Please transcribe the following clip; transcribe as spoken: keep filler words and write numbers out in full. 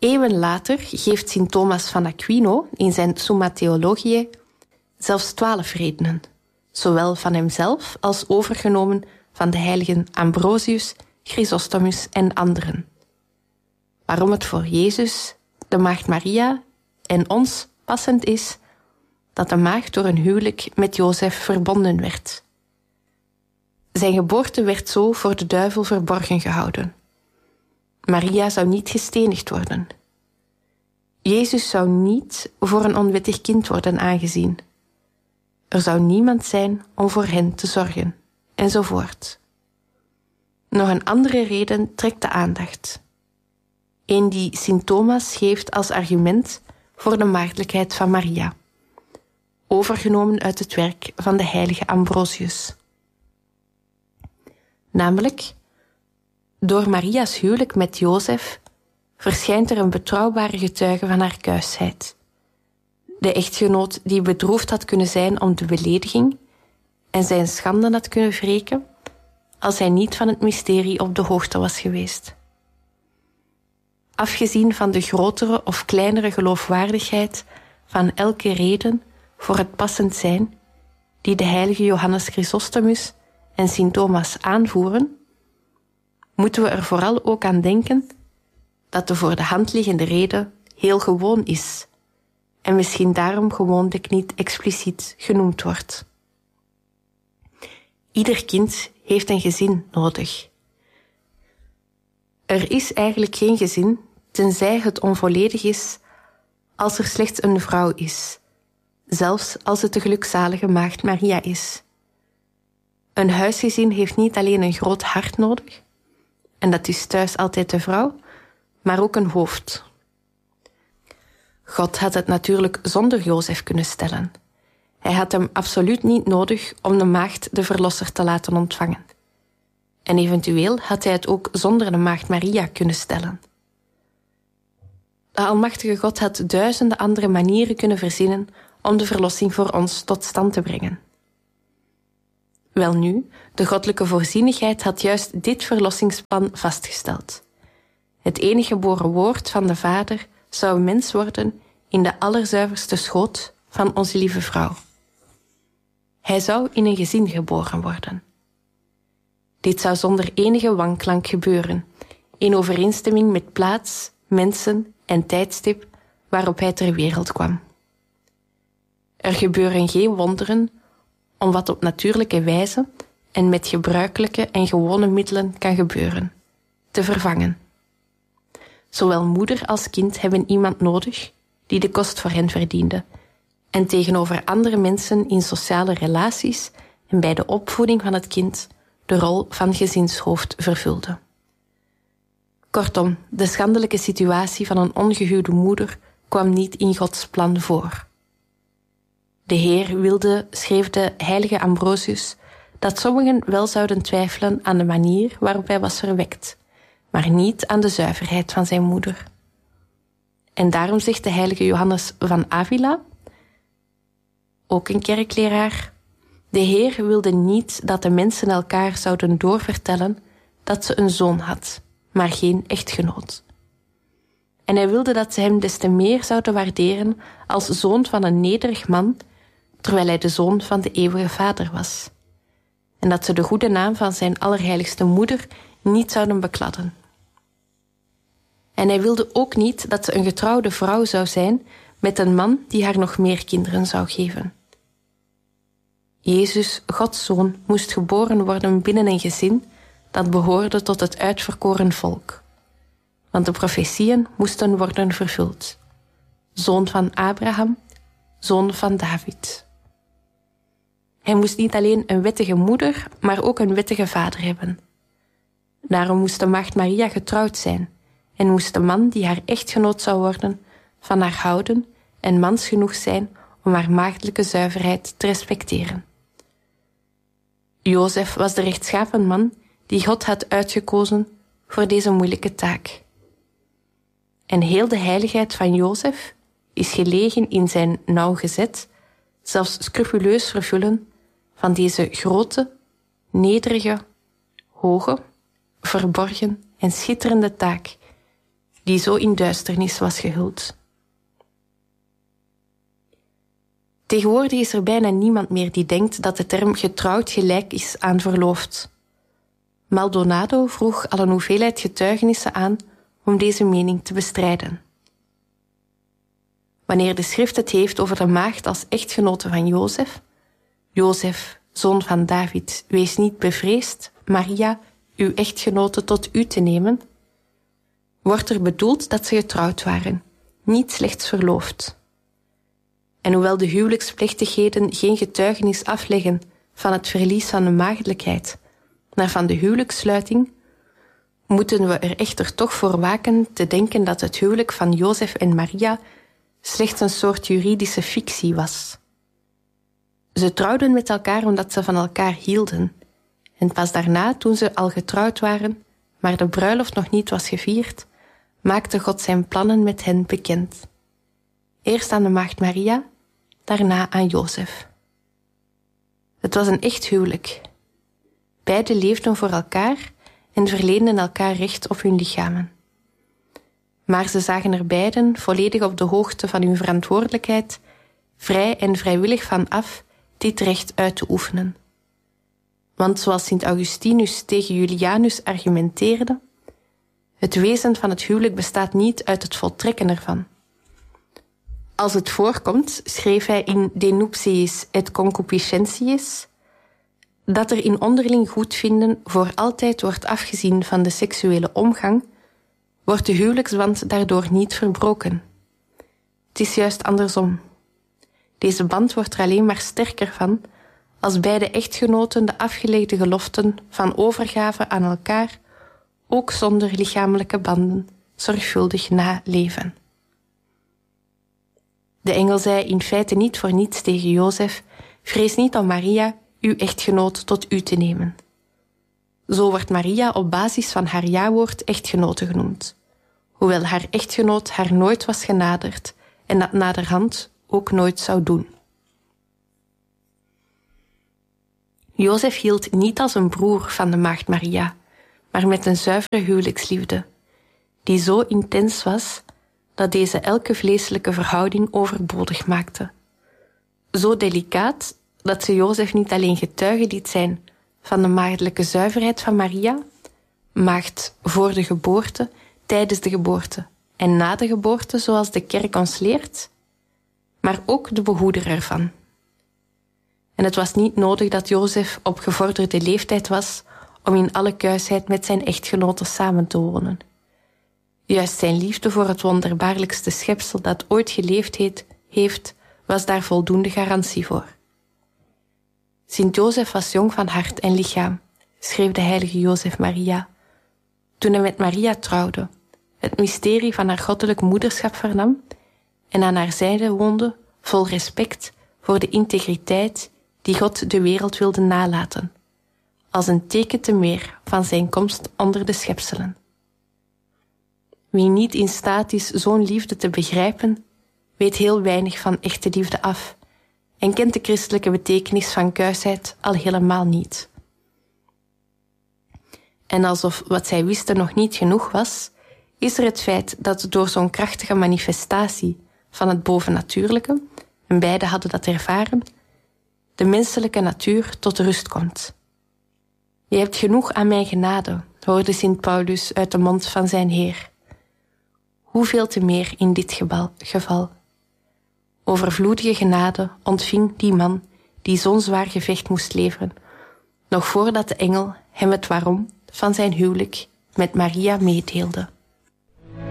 Eeuwen later geeft Sint Thomas van Aquino in zijn Summa Theologiae zelfs twaalf redenen, zowel van hemzelf als overgenomen van de heiligen Ambrosius, Chrysostomus en anderen. Waarom het voor Jezus, de maagd Maria en ons passend is dat de maagd door een huwelijk met Jozef verbonden werd. Zijn geboorte werd zo voor de duivel verborgen gehouden. Maria zou niet gestenigd worden. Jezus zou niet voor een onwettig kind worden aangezien. Er zou niemand zijn om voor hen te zorgen, enzovoort. Nog een andere reden trekt de aandacht. Een die Sint Thomas geeft als argument voor de maagdelijkheid van Maria, overgenomen uit het werk van de heilige Ambrosius. Namelijk, door Maria's huwelijk met Jozef verschijnt er een betrouwbare getuige van haar kuisheid. De echtgenoot die bedroefd had kunnen zijn om de belediging en zijn schande had kunnen wreken als hij niet van het mysterie op de hoogte was geweest. Afgezien van de grotere of kleinere geloofwaardigheid van elke reden voor het passend zijn die de heilige Johannes Chrysostomus en Sint Thomas aanvoeren, moeten we er vooral ook aan denken dat de voor de hand liggende reden heel gewoon is en misschien daarom gewoonlijk niet expliciet genoemd wordt. Ieder kind heeft een gezin nodig. Er is eigenlijk geen gezin, tenzij het onvolledig is, als er slechts een vrouw is, zelfs als het de gelukzalige maagd Maria is. Een huisgezin heeft niet alleen een groot hart nodig, en dat is thuis altijd de vrouw, maar ook een hoofd. God had het natuurlijk zonder Jozef kunnen stellen. Hij had hem absoluut niet nodig om de maagd de verlosser te laten ontvangen. En eventueel had hij het ook zonder de maagd Maria kunnen stellen. De Almachtige God had duizenden andere manieren kunnen verzinnen om de verlossing voor ons tot stand te brengen. Welnu, de goddelijke voorzienigheid had juist dit verlossingsplan vastgesteld. Het enige geboren woord van de Vader zou mens worden in de allerzuiverste schoot van onze lieve vrouw. Hij zou in een gezin geboren worden. Dit zou zonder enige wanklank gebeuren, in overeenstemming met plaats, mensen en tijdstip waarop hij ter wereld kwam. Er gebeuren geen wonderen om wat op natuurlijke wijze en met gebruikelijke en gewone middelen kan gebeuren, te vervangen. Zowel moeder als kind hebben iemand nodig die de kost voor hen verdiende en tegenover andere mensen in sociale relaties en bij de opvoeding van het kind de rol van gezinshoofd vervulde. Kortom, de schandelijke situatie van een ongehuwde moeder kwam niet in Gods plan voor. De Heer wilde, schreef de heilige Ambrosius, dat sommigen wel zouden twijfelen aan de manier waarop hij was verwekt, maar niet aan de zuiverheid van zijn moeder. En daarom zegt de heilige Johannes van Avila, ook een kerkleraar, de Heer wilde niet dat de mensen elkaar zouden doorvertellen dat ze een zoon had, maar geen echtgenoot. En hij wilde dat ze hem des te meer zouden waarderen als zoon van een nederig man, terwijl hij de zoon van de eeuwige Vader was. En dat ze de goede naam van zijn allerheiligste moeder niet zouden bekladden. En hij wilde ook niet dat ze een getrouwde vrouw zou zijn met een man die haar nog meer kinderen zou geven. Jezus, Gods Zoon, moest geboren worden binnen een gezin dat behoorde tot het uitverkoren volk. Want de profetieën moesten worden vervuld. Zoon van Abraham, zoon van David. Hij moest niet alleen een wettige moeder, maar ook een wettige vader hebben. Daarom moest de maagd Maria getrouwd zijn en moest de man die haar echtgenoot zou worden van haar houden en mans genoeg zijn om haar maagdelijke zuiverheid te respecteren. Jozef was de rechtschapen man die God had uitgekozen voor deze moeilijke taak. En heel de heiligheid van Jozef is gelegen in zijn nauwgezet, zelfs scrupuleus vervullen van deze grote, nederige, hoge, verborgen en schitterende taak die zo in duisternis was gehuld. Tegenwoordig is er bijna niemand meer die denkt dat de term getrouwd gelijk is aan verloofd. Maldonado vroeg al een hoeveelheid getuigenissen aan om deze mening te bestrijden. Wanneer de schrift het heeft over de maagd als echtgenote van Jozef, Jozef, zoon van David, wees niet bevreesd Maria, uw echtgenote, tot u te nemen, wordt er bedoeld dat ze getrouwd waren, niet slechts verloofd. En hoewel de huwelijksplechtigheden geen getuigenis afleggen van het verlies van de maagdelijkheid, maar van de huwelijkssluiting, moeten we er echter toch voor waken te denken dat het huwelijk van Jozef en Maria slechts een soort juridische fictie was. Ze trouwden met elkaar omdat ze van elkaar hielden, en pas daarna, toen ze al getrouwd waren, maar de bruiloft nog niet was gevierd, maakte God zijn plannen met hen bekend. Eerst aan de maagd Maria, daarna aan Jozef. Het was een echt huwelijk. Beiden leefden voor elkaar en verleenden elkaar recht op hun lichamen. Maar ze zagen er beiden, volledig op de hoogte van hun verantwoordelijkheid, vrij en vrijwillig van af dit recht uit te oefenen. Want zoals Sint Augustinus tegen Julianus argumenteerde, het wezen van het huwelijk bestaat niet uit het voltrekken ervan. Als het voorkomt, schreef hij in De Nuptiis et Concupiscentiis, dat er in onderling goedvinden voor altijd wordt afgezien van de seksuele omgang, wordt de huwelijksband daardoor niet verbroken. Het is juist andersom. Deze band wordt er alleen maar sterker van als beide echtgenoten de afgelegde geloften van overgave aan elkaar, ook zonder lichamelijke banden, zorgvuldig naleven. De engel zei in feite niet voor niets tegen Jozef: vrees niet om Maria, uw echtgenoot, tot u te nemen. Zo wordt Maria op basis van haar ja-woord echtgenote genoemd, hoewel haar echtgenoot haar nooit was genaderd en dat naderhand ook nooit zou doen. Jozef hield niet als een broer van de maagd Maria, maar met een zuivere huwelijksliefde, die zo intens was dat deze elke vleeselijke verhouding overbodig maakte. Zo delicaat dat ze Jozef niet alleen getuige liet zijn van de maagdelijke zuiverheid van Maria, maagd voor de geboorte, tijdens de geboorte en na de geboorte, zoals de kerk ons leert, maar ook de behoeder ervan. En het was niet nodig dat Jozef op gevorderde leeftijd was om in alle kuisheid met zijn echtgenote samen te wonen. Juist zijn liefde voor het wonderbaarlijkste schepsel dat ooit geleefd heeft, was daar voldoende garantie voor. Sint Jozef was jong van hart en lichaam, schreef de heilige Jozef Maria, toen hij met Maria trouwde, het mysterie van haar goddelijk moederschap vernam en aan haar zijde woonde, vol respect voor de integriteit die God de wereld wilde nalaten, als een teken te meer van zijn komst onder de schepselen. Wie niet in staat is zo'n liefde te begrijpen, weet heel weinig van echte liefde af en kent de christelijke betekenis van kuisheid al helemaal niet. En alsof wat zij wisten nog niet genoeg was, is er het feit dat door zo'n krachtige manifestatie van het bovennatuurlijke, en beiden hadden dat ervaren, de menselijke natuur tot rust komt. Je hebt genoeg aan mijn genade, hoorde Sint Paulus uit de mond van zijn Heer. Hoeveel te meer in dit geval. Overvloedige genade ontving die man die zo'n zwaar gevecht moest leveren, nog voordat de engel hem het waarom van zijn huwelijk met Maria meedeelde.